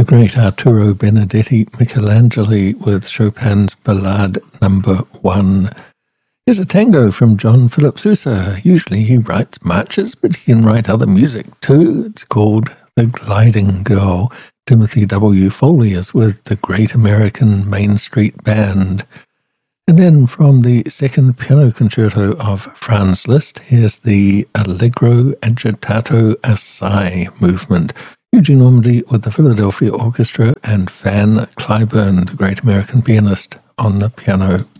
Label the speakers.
Speaker 1: great Arturo Benedetti Michelangeli with Chopin's Ballade Number 1. Here's a tango from John Philip Sousa. Usually he writes marches, but he can write other music too. It's called The Gliding Girl. Timothy W. Foley is with the Great American Main Street Band. And then from the second piano concerto of Franz Liszt, here's the Allegro agitato assai movement. Eugene Ormandy with the Philadelphia Orchestra and Van Cliburn, the great American pianist, on the piano.